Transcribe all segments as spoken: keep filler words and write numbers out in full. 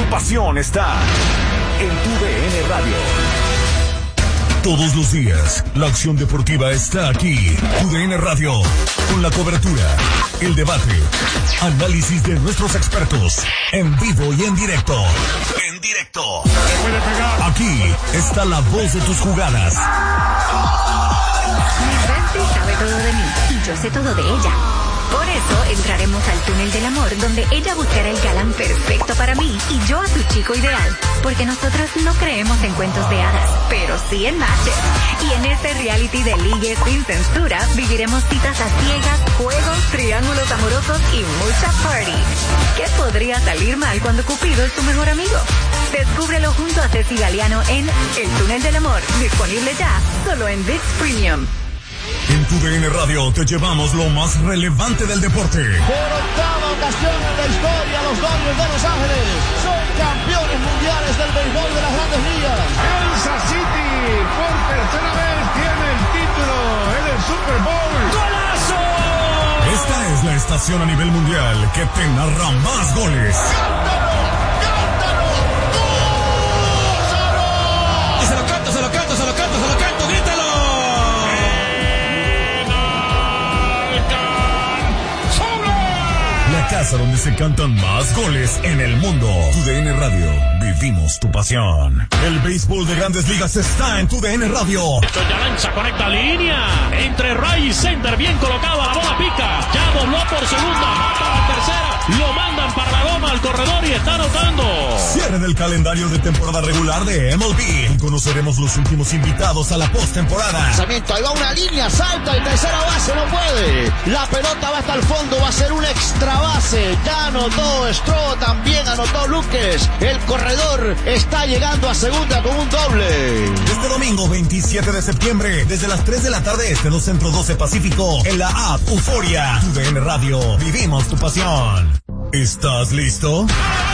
pasión está en tu D N Radio. Todos los días, la acción deportiva está aquí. Tu D N Radio, con la cobertura, el debate, análisis de nuestros expertos, en vivo y en directo. En directo. Aquí está la voz de tus jugadas. Mi Bestie sabe todo de mí y yo sé todo de ella. Por eso entraremos al túnel del amor, donde ella buscará el galán perfecto para mí y yo a su chico ideal. Porque nosotros no creemos en cuentos de hadas, pero sí en matches. Y en este reality de ligue sin censura, viviremos citas a ciegas, juegos, triángulos amorosos y mucha party. ¿Qué podría salir mal cuando Cupido es tu mejor amigo? Descúbrelo junto a Ceci Galeano en El Túnel del Amor, disponible ya, solo en ViX Premium. En tu D N Radio te llevamos lo más relevante del deporte. Por octava ocasión en la historia, los Dodgers de Los Ángeles son campeones mundiales del béisbol de las Grandes Ligas. Kansas City por tercera vez tiene el título en el Super Bowl. ¡Golazo! Esta es la estación a nivel mundial que te narra más goles. ¡Cántalo! ¡Cántalo! ¡Gózalo! Y se lo canto, se lo canto, se lo canto, se lo canto, grítalo. La casa donde se cantan más goles en el mundo. Tu D N Radio, vivimos tu pasión. El béisbol de Grandes Ligas está en Tu D N Radio. Ya lanza, conecta línea. Entre Ray y center, bien colocada, la bola pica. Ya dobló por segunda, mata la tercera. Lo mandan para la goma al corredor y está anotando. Cierre del calendario de temporada regular de M L B. Y conoceremos los últimos invitados a la postemporada. Lanzamiento, ahí va una línea, salta y tercera base, no puede. La pelota va hasta el fondo, va a ser un extra base. Ya anotó Stroh, también anotó Luques. El corredor está llegando a segunda con un doble. Este domingo veintisiete de septiembre, desde las tres de la tarde este, dos Centro, doce Pacífico, en la app Euforia. Tu D N Radio, vivimos tu pasión. ¿Estás listo?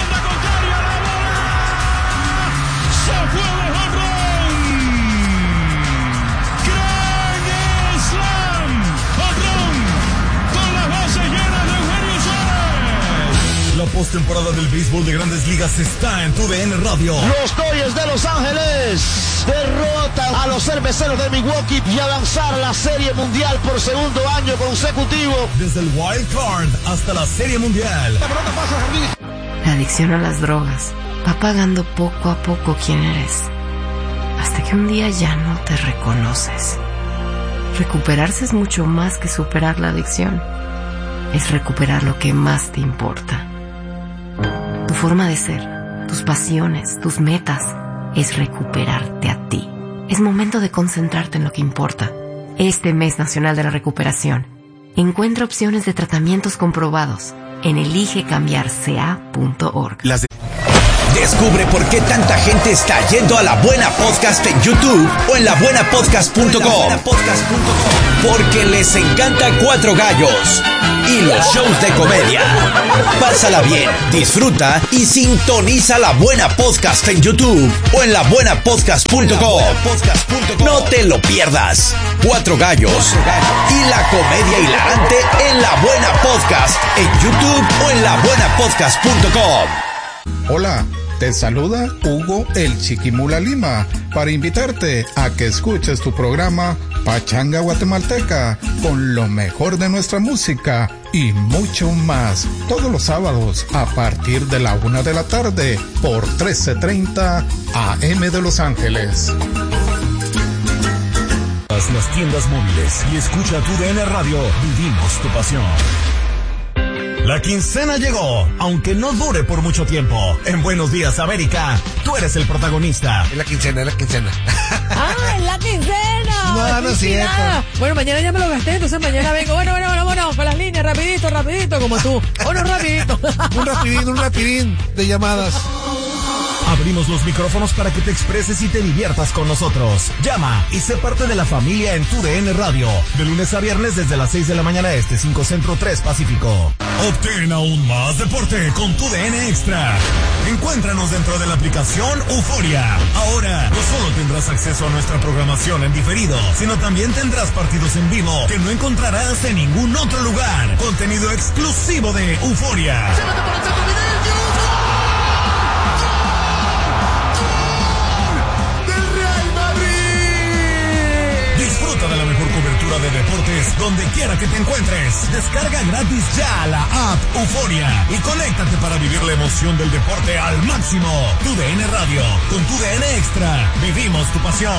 La postemporada del béisbol de Grandes Ligas está en Tu D N Radio. Los Dodgers de Los Ángeles derrotan a los cerveceros de Milwaukee y avanzar a la Serie Mundial por segundo año consecutivo. Desde el Wild Card hasta la Serie Mundial. La pelota pasa a jardín. La adicción a las drogas va pagando poco a poco quién eres, hasta que un día ya no te reconoces. Recuperarse es mucho más que superar la adicción. Es recuperar lo que más te importa. Tu forma de ser, tus pasiones, tus metas, es recuperarte a ti. Es momento de concentrarte en lo que importa. Este mes nacional de la recuperación, encuentra opciones de tratamientos comprobados en elige cambiar c a punto org. Las de... Descubre por qué tanta gente está yendo a La Buena Podcast en YouTube o en la buena podcast punto com. Porque les encanta Cuatro Gallos y los shows de comedia. Pásala bien, disfruta y sintoniza La Buena Podcast en YouTube o en la buena podcast punto com. No te lo pierdas. Cuatro Gallos y la comedia hilarante en La Buena Podcast en YouTube o en la buena podcast punto com. Hola, te saluda Hugo el Chiquimula Lima para invitarte a que escuches tu programa Pachanga Guatemalteca con lo mejor de nuestra música y mucho más todos los sábados a partir de la una de la tarde por trece treinta A M de Los Ángeles. Las tiendas móviles y escucha Tu D N Radio, vivimos tu pasión. La quincena llegó, aunque no dure por mucho tiempo. En Buenos Días América, tú eres el protagonista. Es la quincena, es la quincena. ¡Ah, es la quincena! No, no es cierto. Bueno, mañana ya me lo gasté, entonces mañana vengo. Bueno, bueno, bueno, bueno, con las líneas, rapidito, rapidito, como tú. Bueno, rapidito. Un rapidín, un rapidín de llamadas. Abrimos los micrófonos para que te expreses y te diviertas con nosotros. Llama y sé parte de la familia en Tu D N Radio. De lunes a viernes desde las seis de la mañana este, cinco Centro, tres Pacífico. Obtén aún más deporte con Tu D N Extra. Encuéntranos dentro de la aplicación Euforia. Ahora no solo tendrás acceso a nuestra programación en diferido, sino también tendrás partidos en vivo que no encontrarás en ningún otro lugar. Contenido exclusivo de Euforia. donde quiera que te encuentres. Descarga gratis ya la app Euforia y conéctate para vivir la emoción del deporte al máximo. Tu D N Radio, con tu D N Extra, vivimos tu pasión.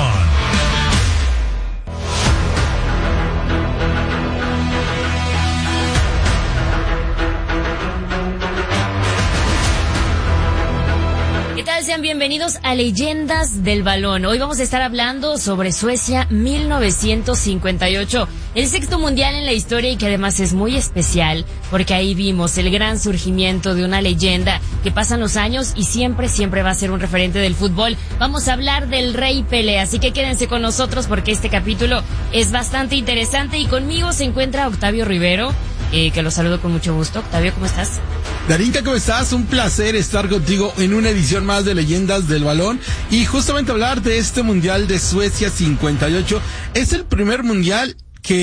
Sean bienvenidos a Leyendas del Balón. Hoy vamos a estar hablando sobre Suecia mil novecientos cincuenta y ocho, el sexto mundial en la historia y que además es muy especial porque ahí vimos el gran surgimiento de una leyenda que pasan los años y siempre, siempre va a ser un referente del fútbol. Vamos a hablar del Rey Pelé, así que quédense con nosotros porque este capítulo es bastante interesante y conmigo se encuentra Octavio Rivero, eh, que lo saludo con mucho gusto. Octavio, ¿cómo estás? Darinka, ¿cómo estás? Un placer estar contigo en una edición más de Leyendas del Balón y justamente hablar de este Mundial de Suecia cincuenta y ocho. Es el primer Mundial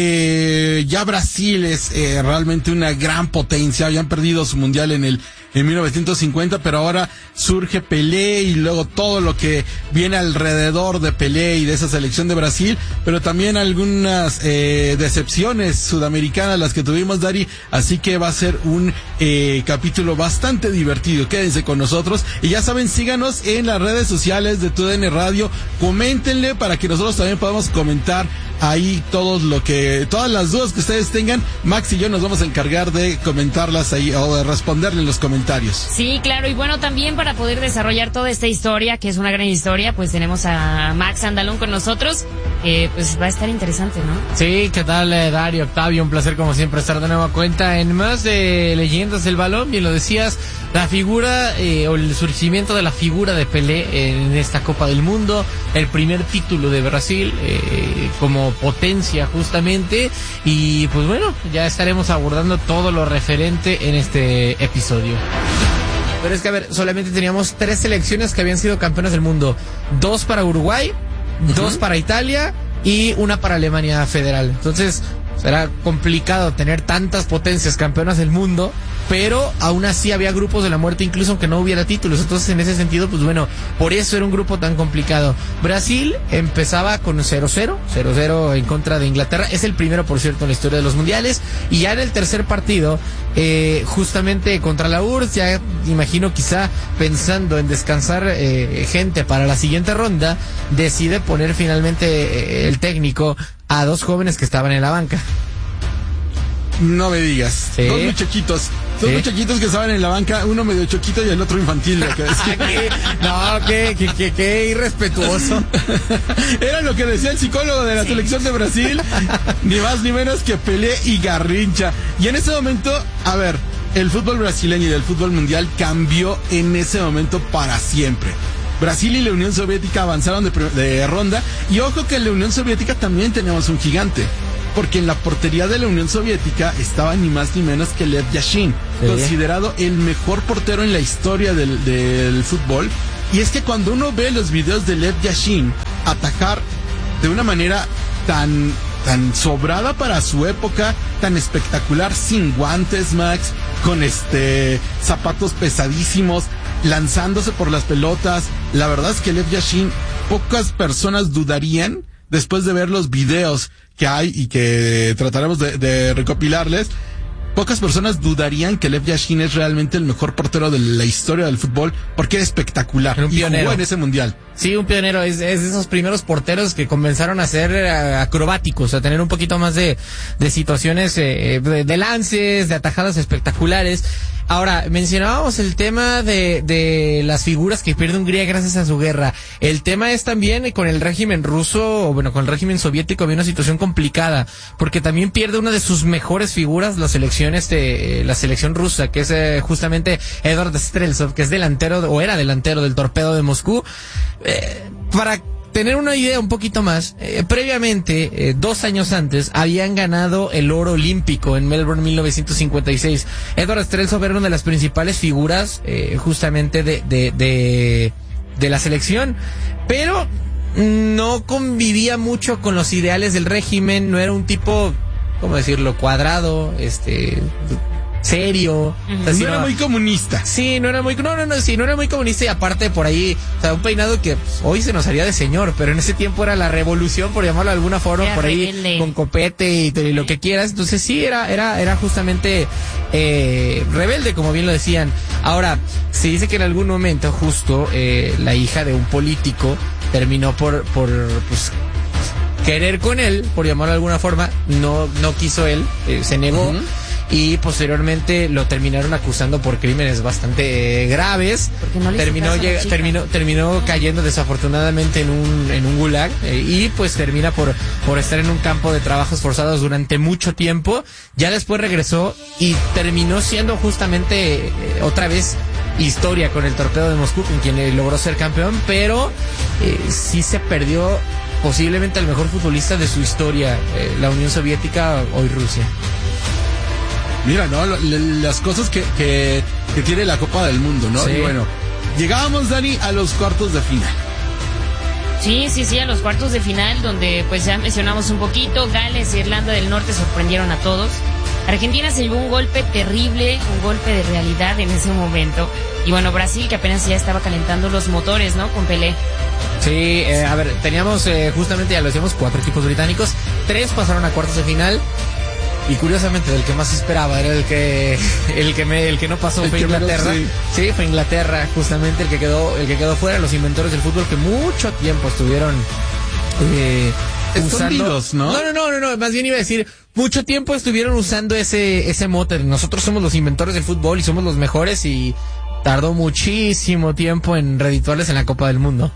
que ya Brasil es eh, realmente una gran potencia. Habían perdido su Mundial en el en mil novecientos cincuenta, pero ahora surge Pelé y luego todo lo que viene alrededor de Pelé y de esa selección de Brasil, pero también algunas eh, decepciones sudamericanas las que tuvimos, Dari, así que va a ser un eh, capítulo bastante divertido. Quédense con nosotros y ya saben, síganos en las redes sociales de Tu D N Radio, coméntenle para que nosotros también podamos comentar ahí todos lo que, todas las dudas que ustedes tengan. Max y yo nos vamos a encargar de comentarlas ahí o de responderle en los comentarios. Sí, claro, y bueno, también para poder desarrollar toda esta historia, que es una gran historia, pues tenemos a Max Andalón con nosotros, eh, pues va a estar interesante, ¿no? Sí, ¿qué tal, eh, Dario, Octavio? Un placer como siempre estar de nueva cuenta en más de Leyendas del Balón. Bien lo decías, la figura eh, o el surgimiento de la figura de Pelé en esta Copa del Mundo, el primer título de Brasil eh, como potencia justamente, y pues bueno, ya estaremos abordando todo lo referente en este episodio. Pero es que, a ver, solamente teníamos tres selecciones que habían sido campeonas del mundo. Dos para Uruguay, uh-huh. dos para Italia y una para Alemania Federal. Entonces, será complicado tener tantas potencias campeonas del mundo, pero aún así había grupos de la muerte incluso aunque no hubiera títulos. Entonces, en ese sentido, pues bueno, por eso era un grupo tan complicado. Brasil empezaba con cero cero, cero cero en contra de Inglaterra. Es el primero, por cierto, en la historia de los mundiales. Y ya en el tercer partido, eh, justamente contra la U R S S, ya imagino quizá pensando en descansar eh, gente para la siguiente ronda, decide poner finalmente eh, el técnico a dos jóvenes que estaban en la banca. No me digas. ¿Sí? Dos muchachitos. Dos ¿Sí? muchachitos que estaban en la banca, uno medio choquito y el otro infantil. Lo que decía. ¿Qué? No, qué, qué, qué, qué irrespetuoso. Era lo que decía el psicólogo de la sí. selección de Brasil. Ni más ni menos que Pelé y Garrincha. Y en ese momento, a ver, el fútbol brasileño y el fútbol mundial cambió en ese momento para siempre. Brasil y la Unión Soviética avanzaron de, de ronda. Y ojo que en la Unión Soviética también teníamos un gigante. Porque en la portería de la Unión Soviética estaba ni más ni menos que Lev Yashin, ¿sí? Considerado el mejor portero en la historia del, del fútbol. Y es que cuando uno ve los videos de Lev Yashin atajar de una manera tan, tan sobrada para su época, tan espectacular, sin guantes, Max, con este zapatos pesadísimos, lanzándose por las pelotas, la verdad es que Lev Yashin, pocas personas dudarían, después de ver los videos que hay y que trataremos de, de recopilarles, pocas personas dudarían que Lev Yashin es realmente el mejor portero de la historia del fútbol, porque era espectacular. Era un y pionero jugó en ese mundial. Sí, un pionero, es, es de esos primeros porteros que comenzaron a ser uh, acrobáticos, a tener un poquito más de, de situaciones, eh, de, de lances, de atajadas espectaculares. Ahora, mencionábamos el tema de, de las figuras que pierde Hungría gracias a su guerra. El tema es también con el régimen ruso, o bueno, con el régimen soviético había una situación complicada, porque también pierde una de sus mejores figuras la selección, este, la selección rusa, que es eh, justamente Edvard Streltsov, que es delantero, o era delantero del Torpedo de Moscú. Eh, para tener una idea un poquito más, eh, previamente, eh, dos años antes, habían ganado el oro olímpico en Melbourne mil novecientos cincuenta y seis. Edvard Streltsov era una de las principales figuras, eh, justamente de, de, de, de la selección, pero no convivía mucho con los ideales del régimen, no era un tipo, ¿cómo decirlo?, cuadrado, este... serio. Uh-huh. O sea, no era muy comunista. Sí, no era muy, no, no, no, sí, no era muy comunista y aparte por ahí, o sea, un peinado que pues, hoy se nos haría de señor, pero en ese tiempo era la revolución, por llamarlo de alguna forma, era por ahí rebelde. Con copete y, y lo que quieras. Entonces sí, era, era, era justamente eh, rebelde, como bien lo decían. Ahora, se dice que en algún momento justo eh, la hija de un político terminó por, por, pues, querer con él, por llamarlo de alguna forma, no, no quiso él, eh, se negó. Uh-huh. Y posteriormente lo terminaron acusando por crímenes bastante eh, graves. No terminó, llega, terminó terminó cayendo desafortunadamente en un en un gulag eh, y pues termina por por estar en un campo de trabajos forzados durante mucho tiempo. Ya después regresó y terminó siendo justamente eh, otra vez historia con el Torpedo de Moscú, con quien eh, logró ser campeón, pero eh, sí se perdió posiblemente el mejor futbolista de su historia, eh, la Unión Soviética, hoy Rusia. Mira, ¿no? Las cosas que, que, que tiene la Copa del Mundo, ¿no? Sí. Y bueno, llegábamos, Dani, a los cuartos de final. Sí, sí, sí, a los cuartos de final, donde pues ya mencionamos un poquito, Gales e Irlanda del Norte sorprendieron a todos. Argentina se llevó un golpe terrible, un golpe de realidad en ese momento. Y bueno, Brasil, que apenas ya estaba calentando los motores, ¿no? Con Pelé. Sí, eh, a ver, teníamos eh, justamente, ya lo decíamos, cuatro equipos británicos, tres pasaron a cuartos de final. Y curiosamente del que más esperaba era el que el que me el que no pasó el fue Inglaterra. Menos, sí. sí, fue Inglaterra justamente el que quedó el que quedó fuera, los inventores del fútbol que mucho tiempo estuvieron eh, escondidos, usando, ¿no? No, no, no, no, más bien iba a decir, mucho tiempo estuvieron usando ese ese mote. Nosotros somos los inventores del fútbol y somos los mejores y tardó muchísimo tiempo en redituarles en la Copa del Mundo.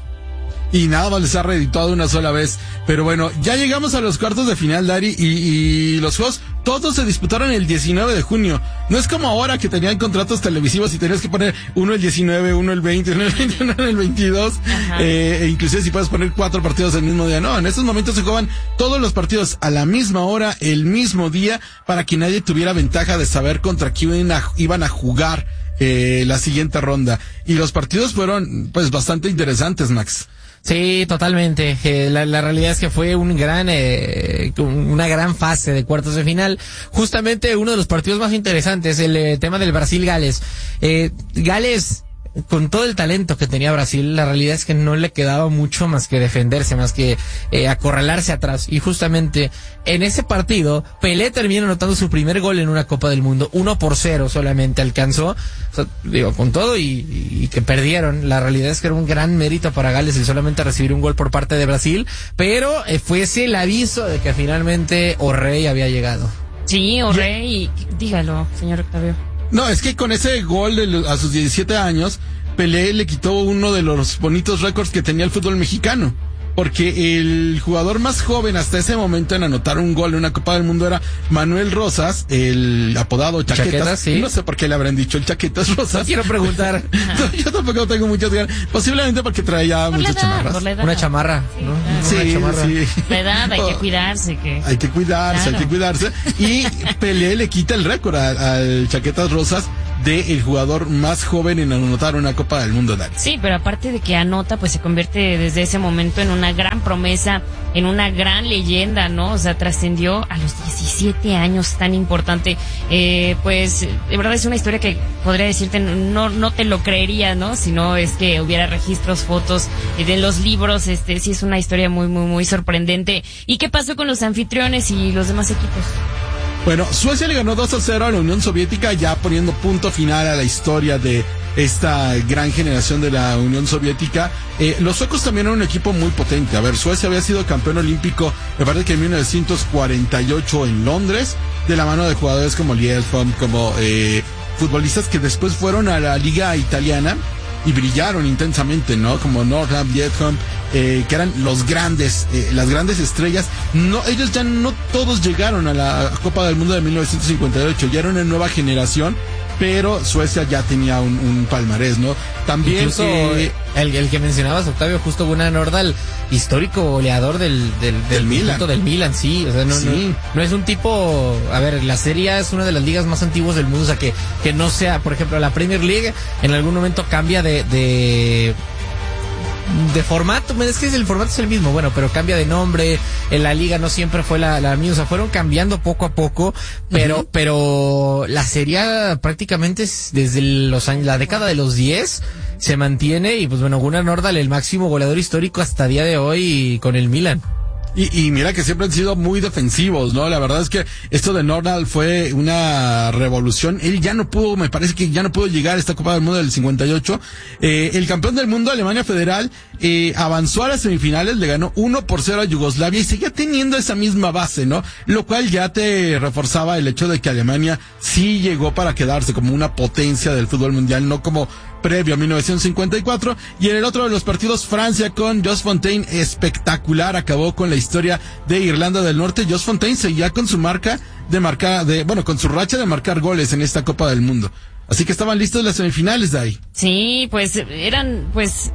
Y nada más les ha reeditado una sola vez. Pero bueno, ya llegamos a los cuartos de final, Dari, y, y los juegos todos se disputaron el diecinueve de junio. No es como ahora que tenían contratos televisivos y tenías que poner uno el diecinueve, uno el veinte, uno el veinte, uno el veintidós. Eh, e inclusive si puedes poner cuatro partidos el mismo día. No, en estos momentos se juegan todos los partidos a la misma hora, el mismo día, para que nadie tuviera ventaja de saber contra quién iban a, iban a jugar eh, la siguiente ronda. Y los partidos fueron pues bastante interesantes, Max. Sí, totalmente. Eh, la, la realidad es que fue un gran, eh, una gran fase de cuartos de final. Justamente uno de los partidos más interesantes, el eh, tema del Brasil-Gales. Eh, Gales, con todo el talento que tenía Brasil, la realidad es que no le quedaba mucho más que defenderse, más que eh, acorralarse atrás. Y justamente en ese partido, Pelé termina anotando su primer gol en una Copa del Mundo. Uno por cero solamente alcanzó. O sea, digo, con todo y, y que perdieron. La realidad es que era un gran mérito para Gales el solamente recibir un gol por parte de Brasil. Pero eh, fue ese el aviso de que finalmente O'Reilly había llegado. Sí, O'Reilly. Dígalo, señor Octavio. No, es que con ese gol de, a sus diecisiete años, Pelé le quitó uno de los bonitos récords que tenía el fútbol mexicano. Porque el jugador más joven hasta ese momento en anotar un gol en una Copa del Mundo era Manuel Rosas, el apodado Chaquetas. Chaquetas, sí. No sé por qué le habrán dicho el Chaquetas Rosas. No quiero preguntar. No, yo tampoco tengo muchas ganas. Posiblemente porque traía por muchas edad, chamarras. Una chamarra, sí, ¿no? Claro. Sí, una chamarra. sí. La edad, hay que cuidarse. Que... Hay que cuidarse, claro. hay que cuidarse. Y Pelé le quita el récord al Chaquetas Rosas de el jugador más joven en anotar una Copa del Mundo, Dani. Sí, pero aparte de que anota, pues se convierte desde ese momento en una gran promesa, en una gran leyenda, ¿no? O sea, trascendió a los diecisiete años, tan importante. Eh, pues, de verdad es una historia que podría decirte, no, no te lo creería, ¿no? Si no es que hubiera registros, fotos eh, de los libros, este, sí es una historia muy, muy, muy sorprendente. ¿Y qué pasó con los anfitriones y los demás equipos? Bueno, Suecia le ganó dos a cero a la Unión Soviética, ya poniendo punto final a la historia de esta gran generación de la Unión Soviética. Eh, los suecos también eran un equipo muy potente. A ver, Suecia había sido campeón olímpico, me parece que en mil novecientos cuarenta y ocho en Londres, de la mano de jugadores como Liedholm, como eh, futbolistas que después fueron a la liga italiana y brillaron intensamente, ¿no? Como Nordham, Liedholm, eh, que eran los grandes, eh, las grandes estrellas. No, ellos ya no todos llegaron a la Copa del Mundo de mil novecientos cincuenta y ocho, ya era una nueva generación, pero Suecia ya tenía un, un palmarés, ¿no? También incluso eh, el, el que mencionabas, Octavio, justo Gunnar Nordahl, histórico goleador del del, del, del Milan, del Milan, sí, o sea, no, sí. no, no es un tipo, a ver, la Serie A es una de las ligas más antiguas del mundo, o sea, que que no sea, por ejemplo, la Premier League en algún momento cambia de de de formato, es que el formato es el mismo, bueno, pero cambia de nombre, en la liga no siempre fue la, la misma, o sea, fueron cambiando poco a poco, pero, uh-huh. pero la Serie A prácticamente desde los años, la década de los diez se mantiene, y pues bueno, Gunnar Nordahl, el máximo goleador histórico hasta día de hoy con el Milan. Y, y mira que siempre han sido muy defensivos, ¿no? La verdad es que esto de Nordahl fue una revolución. Él ya no pudo, me parece que ya no pudo llegar a esta Copa del Mundo del cincuenta y ocho. Eh, el campeón del mundo, Alemania Federal, eh, avanzó a las semifinales, le ganó uno por cero a Yugoslavia y seguía teniendo esa misma base, ¿no? Lo cual ya te reforzaba el hecho de que Alemania sí llegó para quedarse como una potencia del fútbol mundial, no como previo a mil novecientos cincuenta y cuatro. Y en el otro de los partidos, Francia con Jos Fontaine, espectacular, acabó con la historia de Irlanda del Norte. Jos Fontaine seguía con su marca de marcar, de, bueno, con su racha de marcar goles en esta Copa del Mundo. Así que estaban listos las semifinales de ahí. Sí, pues eran, pues,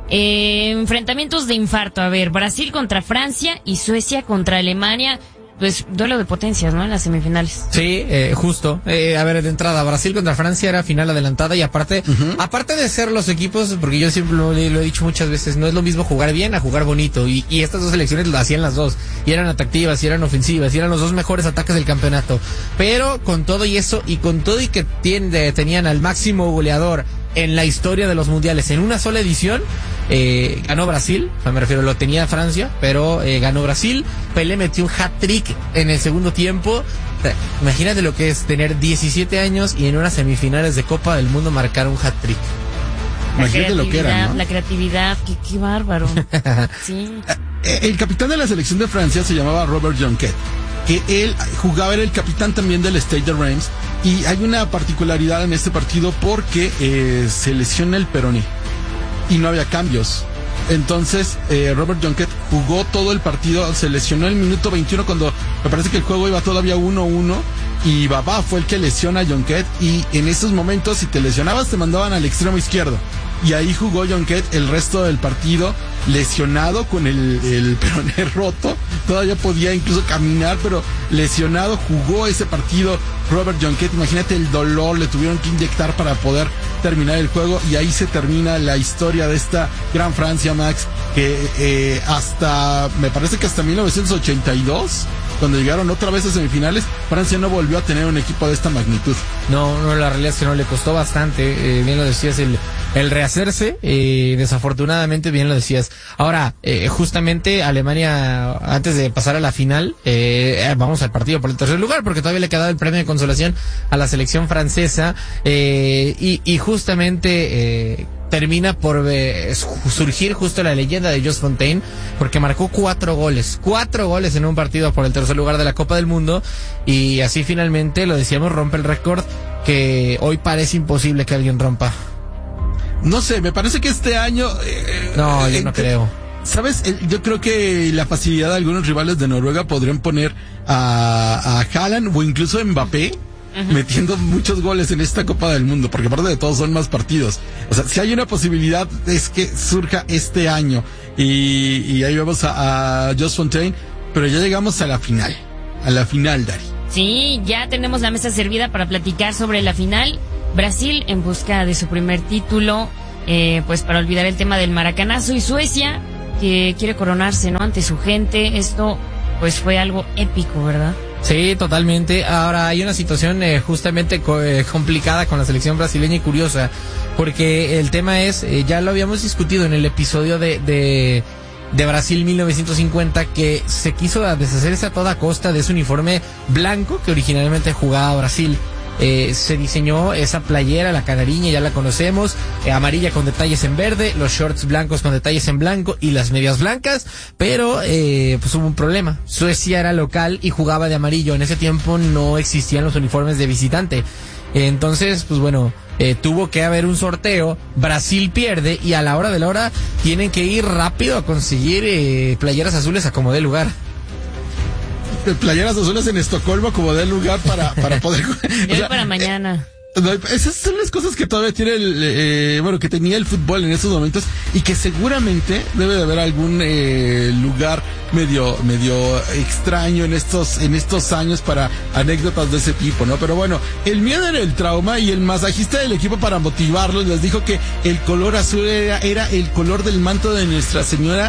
eh, enfrentamientos de infarto. A ver, Brasil contra Francia y Suecia contra Alemania. Pues duelo de potencias, ¿no? En las semifinales. Sí, eh, justo. Eh, a ver, de entrada, Brasil contra Francia era final adelantada y aparte, uh-huh. aparte de ser los equipos, porque yo siempre lo, lo he dicho muchas veces, no es lo mismo jugar bien a jugar bonito, y, y estas dos selecciones lo hacían las dos, y eran atractivas, y eran ofensivas, y eran los dos mejores ataques del campeonato. Pero con todo y eso, y con todo y que tiene, tenían al máximo goleador en la historia de los mundiales en una sola edición, eh, ganó Brasil, o sea, me refiero, lo tenía Francia, pero eh, ganó Brasil. Pelé metió un hat-trick en el segundo tiempo. O sea, imagínate lo que es tener diecisiete años y en unas semifinales de Copa del Mundo marcar un hat-trick. Imagínate lo que era, ¿no? La creatividad, qué, qué bárbaro. Sí. El capitán de la selección de Francia se llamaba Robert Jonquet, que él jugaba, era el capitán también del Stade de Reims, y hay una particularidad en este partido porque eh, se lesiona el peroné y no había cambios. Entonces eh, Robert Jonquet jugó todo el partido, se lesionó el minuto veintiuno cuando me parece que el juego iba todavía uno uno, y Babá fue el que lesiona a Jonquet, y en esos momentos si te lesionabas te mandaban al extremo izquierdo, y ahí jugó Jonquet el resto del partido lesionado con el, el peroné roto. Todavía podía incluso caminar, pero lesionado jugó ese partido Robert Jonquet. Imagínate el dolor, le tuvieron que inyectar para poder terminar el juego, y ahí se termina la historia de esta gran Francia, Max, que eh, hasta, me parece que hasta mil novecientos ochenta y dos, cuando llegaron otra vez a semifinales, Francia no volvió a tener un equipo de esta magnitud. No, no, la realidad es que no, le costó bastante, eh, bien lo decías, el, el rehacerse, eh, desafortunadamente, bien lo decías. Ahora, eh, justamente Alemania, antes de pasar a la final, eh, vamos al partido por el tercer lugar, porque todavía le quedaba el premio de consolación a la selección francesa, eh, y, y justamente, eh, termina por eh, surgir justo la leyenda de Jos Fontaine, porque marcó cuatro goles, cuatro goles en un partido por el tercer lugar de la Copa del Mundo, y así finalmente, lo decíamos, rompe el récord que hoy parece imposible que alguien rompa. No sé, me parece que este año... Eh, no, yo no eh, creo. ¿Sabes? Yo creo que la facilidad de algunos rivales de Noruega podrían poner a, a Haaland o incluso a Mbappé, uh-huh, metiendo muchos goles en esta Copa del Mundo, porque aparte de todo son más partidos. O sea, si hay una posibilidad es que surja este año, y, y ahí vemos a, a Jos Fontaine, pero ya llegamos a la final, a la final, Dari. Sí, ya tenemos la mesa servida para platicar sobre la final. Brasil en busca de su primer título, eh, pues para olvidar el tema del maracanazo, y Suecia que quiere coronarse, ¿no? Ante su gente. Esto pues fue algo épico, ¿verdad? Sí, totalmente. Ahora hay una situación eh, justamente co- eh, complicada con la selección brasileña y curiosa, porque el tema es, eh, ya lo habíamos discutido en el episodio de, de, de Brasil mil novecientos cincuenta, que se quiso deshacerse a toda costa de ese uniforme blanco que originalmente jugaba Brasil. Eh, se diseñó esa playera, la canariña, ya la conocemos, eh, amarilla con detalles en verde, los shorts blancos con detalles en blanco y las medias blancas, pero eh, pues hubo un problema. Suecia era local y jugaba de amarillo. En ese tiempo no existían los uniformes de visitante. Entonces, pues bueno, eh, tuvo que haber un sorteo. Brasil pierde y a la hora de la hora tienen que ir rápido a conseguir eh, playeras azules a como dé lugar. Playeras azules en Estocolmo como dé lugar para, para poder... o sea, para mañana. Esas son las cosas que todavía tiene el, eh, bueno, que tenía el fútbol en esos momentos y que seguramente debe de haber algún eh, lugar medio, medio extraño en estos, en estos años para anécdotas de ese tipo, ¿no? Pero bueno, el miedo era el trauma y el masajista del equipo para motivarlos les dijo que el color azul era, era el color del manto de Nuestra Señora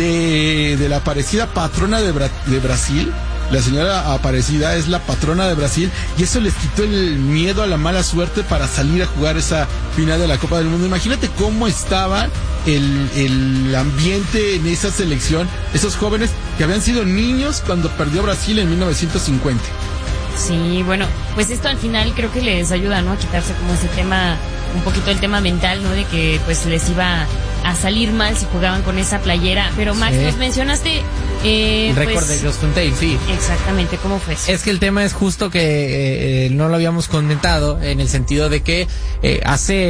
de, de la Aparecida, patrona de, Bra- de Brasil. La señora Aparecida es la patrona de Brasil y eso les quitó el miedo a la mala suerte para salir a jugar esa final de la Copa del Mundo. Imagínate cómo estaba el, el ambiente en esa selección, esos jóvenes que habían sido niños cuando perdió Brasil en mil novecientos cincuenta. Sí, bueno, pues esto al final creo que les ayuda, ¿no? A quitarse como ese tema, un poquito el tema mental, ¿no? De que pues les iba a salir mal si jugaban con esa playera. Pero Max, sí, nos mencionaste... Eh, el récord pues, de Grossfontaine, sí. Exactamente, ¿cómo fue eso? Es que el tema es justo que eh, no lo habíamos comentado en el sentido de que eh,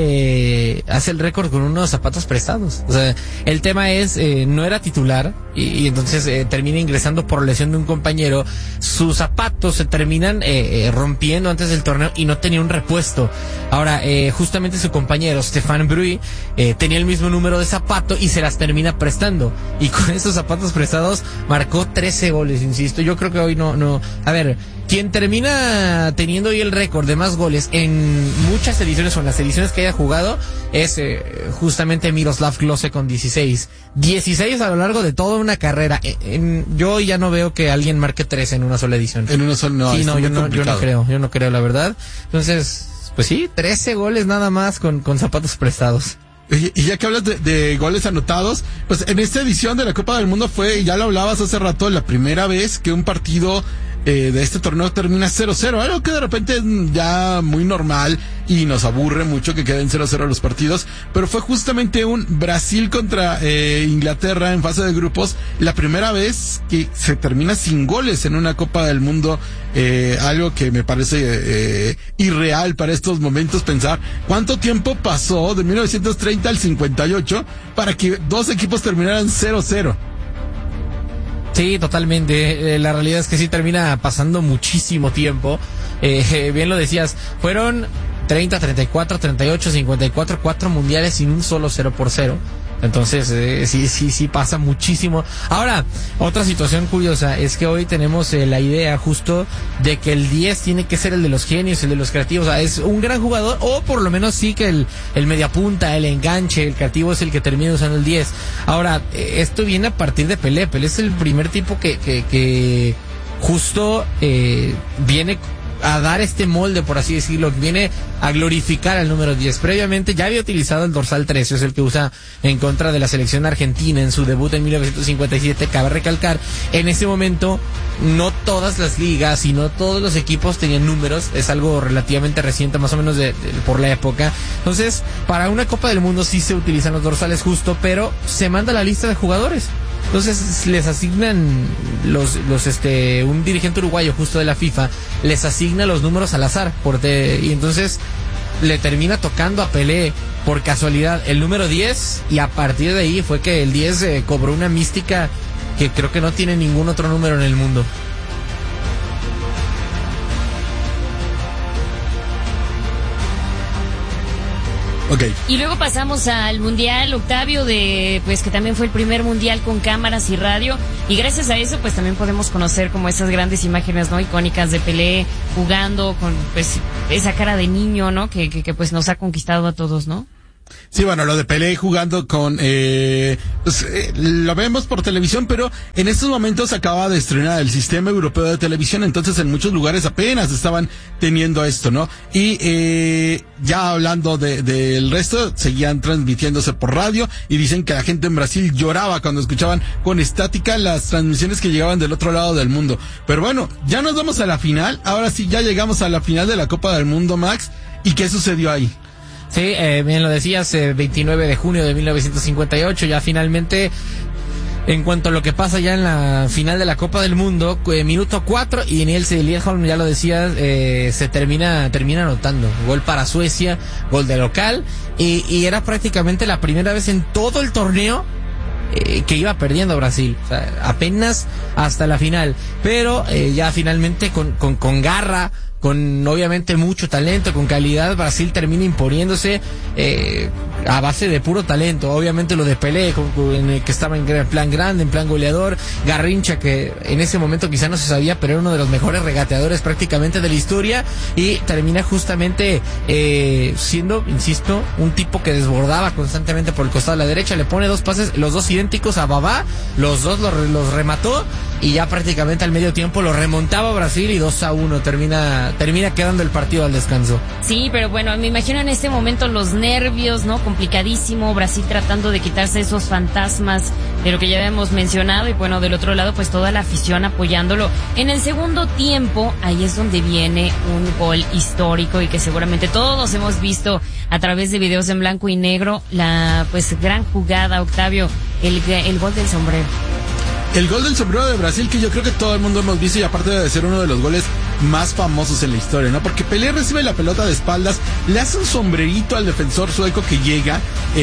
hace hace el récord con unos zapatos prestados. O sea, el tema es, eh, no era titular y, y entonces eh, termina ingresando por lesión de un compañero. Sus zapatos se terminan eh, eh, rompiendo antes del torneo y no tenía un repuesto. Ahora, eh, justamente su compañero, Stefan Brui, eh, tenía el mismo número de zapato y se las termina prestando. Y con esos zapatos prestados marcó trece goles, insisto. Yo creo que hoy no, no. A ver, quien termina teniendo hoy el récord de más goles en muchas ediciones o en las ediciones que haya jugado es eh, justamente Miroslav Klose con dieciséis. dieciséis a lo largo de toda una carrera. En, en, yo hoy ya no veo que alguien marque trece en una sola edición. En una sola, no. Sí, no, yo no, yo no creo, yo no creo, la verdad. Entonces, pues sí, trece goles nada más con, con zapatos prestados. Y ya que hablas de, de goles anotados, pues en esta edición de la Copa del Mundo fue, ya lo hablabas hace rato, la primera vez que un partido eh, de este torneo termina cero cero, algo que de repente es ya muy normal y nos aburre mucho que queden cero cero los partidos, pero fue justamente un Brasil contra eh, Inglaterra en fase de grupos, la primera vez que se termina sin goles en una Copa del Mundo, eh, algo que me parece eh, irreal para estos momentos pensar cuánto tiempo pasó de mil novecientos treinta al cincuenta y ocho para que dos equipos terminaran cero cero. Sí, totalmente. Eh, la realidad es que sí termina pasando muchísimo tiempo. Eh, eh, bien lo decías, fueron treinta, treinta y cuatro, treinta y ocho, cincuenta y cuatro, cuatro mundiales sin un solo cero por cero. Entonces, eh, sí, sí, sí pasa muchísimo. Ahora, otra situación curiosa es que hoy tenemos eh, la idea justo de que el diez tiene que ser el de los genios, el de los creativos. O sea, es un gran jugador, o por lo menos sí que el, el mediapunta, el enganche, el creativo es el que termina usando el diez. Ahora, eh, esto viene a partir de Pelé. Pelé es el primer tipo que, que, que justo eh, viene a dar este molde, por así decirlo, viene a glorificar al número diez. Previamente ya había utilizado el dorsal trece, es el que usa en contra de la selección argentina en su debut en mil novecientos cincuenta y siete. Cabe recalcar, en ese momento no todas las ligas y no todos los equipos tenían números, es algo relativamente reciente, más o menos de, de, por la época. Entonces, para una Copa del Mundo sí se utilizan los dorsales justo, pero se manda la lista de jugadores. Entonces les asignan los, los este, un dirigente uruguayo justo de la FIFA les asigna los números al azar por de, y entonces le termina tocando a Pelé por casualidad el número diez y a partir de ahí fue que el diez eh, cobró una mística que creo que no tiene ningún otro número en el mundo. Okay. Y luego pasamos al Mundial, Octavio, de pues que también fue el primer Mundial con cámaras y radio, y gracias a eso pues también podemos conocer como esas grandes imágenes, ¿no?, icónicas de Pelé jugando con pues esa cara de niño, ¿no?, que, que, que pues nos ha conquistado a todos, ¿no? Sí, bueno, lo de Pelé jugando con, eh, pues, eh, lo vemos por televisión, pero en estos momentos acaba de estrenar el sistema europeo de televisión, entonces en muchos lugares apenas estaban teniendo esto, ¿no? Y, eh, ya hablando de, del resto, seguían transmitiéndose por radio y dicen que la gente en Brasil lloraba cuando escuchaban con estática las transmisiones que llegaban del otro lado del mundo. Pero bueno, ya nos vamos a la final, ahora sí, ya llegamos a la final de la Copa del Mundo, Max, ¿y qué sucedió ahí? Sí, eh, bien lo decías, eh, veintinueve de junio de mil novecientos cincuenta y ocho, ya finalmente, en cuanto a lo que pasa ya en la final de la Copa del Mundo, eh, minuto cuatro, y Niels Eliasholm, ya lo decías, eh, se termina, termina anotando, gol para Suecia, gol de local, y, y era prácticamente la primera vez en todo el torneo Eh, que iba perdiendo Brasil, o sea, apenas hasta la final, pero eh, ya finalmente con, con, con garra, con obviamente mucho talento, con calidad, Brasil termina imponiéndose eh, a base de puro talento. Obviamente lo de Pelé, con, con, en el que estaba en plan grande, en plan goleador, Garrincha, que en ese momento quizá no se sabía, pero era uno de los mejores regateadores prácticamente de la historia, y termina justamente eh, siendo, insisto, un tipo que desbordaba constantemente por el costado de la derecha, le pone dos pases, los dos idénticos a Babá, los dos los, los remató, y ya prácticamente al medio tiempo lo remontaba Brasil y dos a uno termina termina quedando el partido al descanso. Sí, pero bueno, me imagino en este momento los nervios, ¿no? Complicadísimo, Brasil tratando de quitarse esos fantasmas de lo que ya habíamos mencionado, y bueno, del otro lado pues toda la afición apoyándolo. En el segundo tiempo, ahí es donde viene un gol histórico y que seguramente todos hemos visto a través de videos en blanco y negro, la pues gran jugada, Octavio, el, el gol del sombrero. El gol del sombrero de Brasil, que yo creo que todo el mundo hemos visto, y aparte de ser uno de los goles más famosos en la historia, ¿no? Porque Pelé recibe la pelota de espaldas, le hace un sombrerito al defensor sueco que llega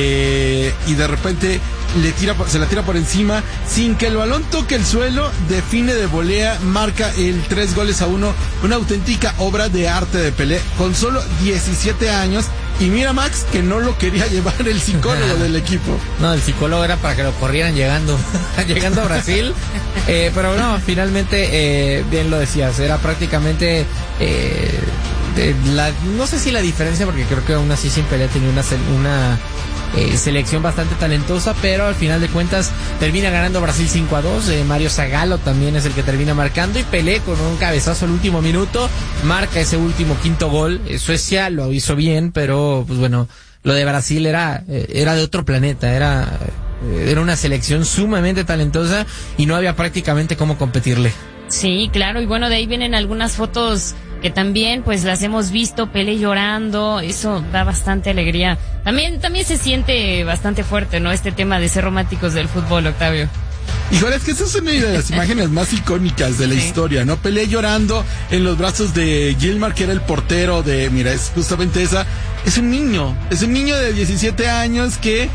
eh, y de repente le tira, se la tira por encima sin que el balón toque el suelo, define de volea, marca el tres goles a uno, una auténtica obra de arte de Pelé con solo diecisiete años. Y mira, Max, que no lo quería llevar el psicólogo del equipo. No, el psicólogo era para que lo corrieran llegando llegando a Brasil. Eh, pero no, finalmente, eh, bien lo decías, era prácticamente... Eh, de la, no sé si la diferencia, porque creo que aún así sin Pelé tenía una... una Eh, selección bastante talentosa, pero al final de cuentas termina ganando Brasil cinco a dos. eh, Mario Zagallo también es el que termina marcando, y Pelé con un cabezazo al último minuto marca ese último quinto gol. eh, Suecia lo hizo bien, pero pues bueno, lo de Brasil era eh, era de otro planeta, era eh, era una selección sumamente talentosa y no había prácticamente cómo competirle. Sí, claro, y bueno, de ahí vienen algunas fotos que también pues las hemos visto, Pelé llorando, eso da bastante alegría. También también se siente bastante fuerte, ¿no? Este tema de ser románticos del fútbol, Octavio. Híjole, es que esa es una de las imágenes más icónicas de la sí. historia, ¿no? Pelé llorando en los brazos de Gilmar, que era el portero de, mira, es justamente esa, es un niño, es un niño de diecisiete años que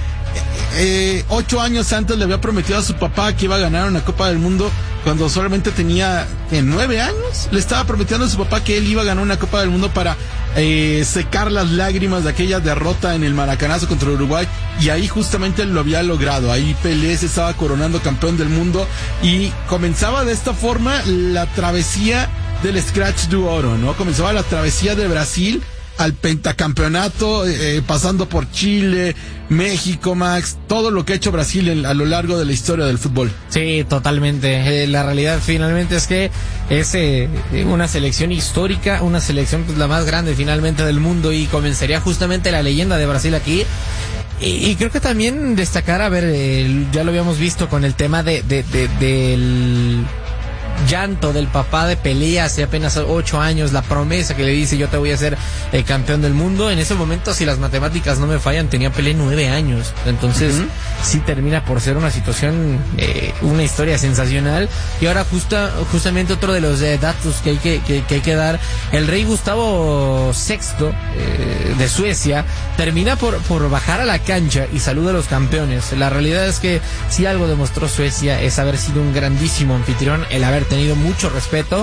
eh, ocho años antes le había prometido a su papá que iba a ganar una Copa del Mundo cuando solamente tenía eh, nueve años. Le estaba prometiendo a su papá que él iba a ganar una Copa del Mundo para eh, secar las lágrimas de aquella derrota en el Maracanazo contra Uruguay, y ahí justamente lo había logrado. Ahí Pelé se estaba coronando campeón del mundo y comenzaba de esta forma la travesía del Scratch du Oro, ¿no? Comenzaba la travesía de Brasil al pentacampeonato, eh, pasando por Chile, México, Max, todo lo que ha hecho Brasil en, a lo largo de la historia del fútbol. Sí, totalmente. Eh, la realidad finalmente es que es eh, una selección histórica, una selección pues la más grande finalmente del mundo, y comenzaría justamente la leyenda de Brasil aquí. Y, y creo que también destacar, a ver, eh, ya lo habíamos visto con el tema de, de, de del llanto del papá de Pelé hace apenas ocho años, la promesa que le dice: yo te voy a hacer eh, campeón del mundo. En ese momento, si las matemáticas no me fallan, tenía Pelé nueve años, entonces uh-huh. sí termina por ser una situación, eh, una historia sensacional. Y ahora justa, justamente otro de los eh, datos que hay que, que, que hay que dar: el rey Gustavo sexto eh, de Suecia termina por, por bajar a la cancha y saluda a los campeones. La realidad es que si algo demostró Suecia es haber sido un grandísimo anfitrión, el haber tenido mucho respeto,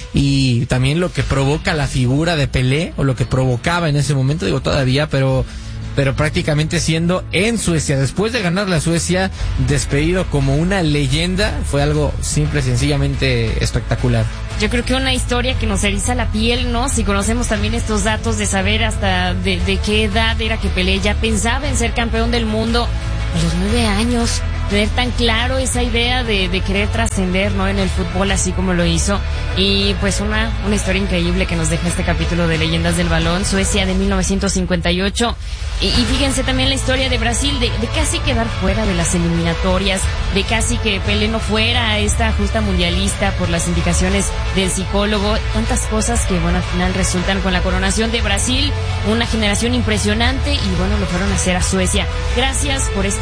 y también lo que provoca la figura de Pelé, o lo que provocaba en ese momento, digo todavía, pero pero prácticamente siendo en Suecia, después de ganar la Suecia, despedido como una leyenda, fue algo simple, sencillamente espectacular. Yo creo que una historia que nos eriza la piel, ¿no? Si conocemos también estos datos de saber hasta de, de qué edad era que Pelé ya pensaba en ser campeón del mundo, a los nueve años. Tener tan claro esa idea de, de querer trascender, ¿no? En el fútbol, así como lo hizo. Y pues una, una historia increíble que nos deja este capítulo de Leyendas del Balón, Suecia de mil novecientos cincuenta y ocho. Y, y fíjense también la historia de Brasil, de, de casi quedar fuera de las eliminatorias, de casi que Pelé no fuera a esta justa mundialista por las indicaciones del psicólogo. Tantas cosas que, bueno, al final resultan con la coronación de Brasil, una generación impresionante, y bueno, lo fueron a hacer a Suecia. Gracias por este